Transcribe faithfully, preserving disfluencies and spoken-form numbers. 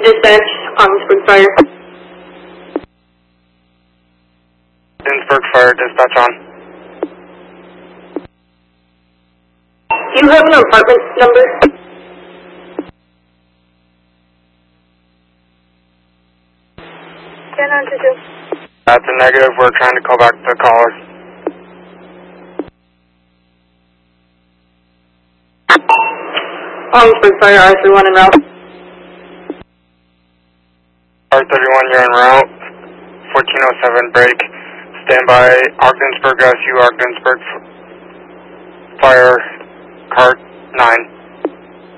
Dispatch, Ogdensburg Fire. Ogdensburg Fire, dispatch on. Do you have an apartment number? ten on two two. That's a negative. We're trying to call back the caller. Ogdensburg Fire, R thirty-one en route. R thirty-one, you're en route. fourteen oh seven, break. Stand by Ogdensburg S U, Ogdensburg Fire, cart nine.